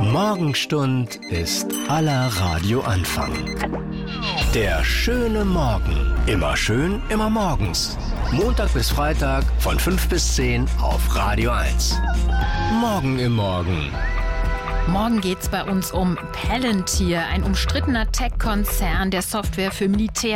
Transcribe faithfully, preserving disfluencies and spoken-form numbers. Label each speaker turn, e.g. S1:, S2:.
S1: Morgenstund ist aller Radioanfang. Der schöne Morgen. Immer schön, immer morgens. Montag bis Freitag von fünf bis zehn auf Radio eins. Morgen im Morgen.
S2: Morgen geht's bei uns um Palantir, ein umstrittener Tech-Konzern, der Software für Militär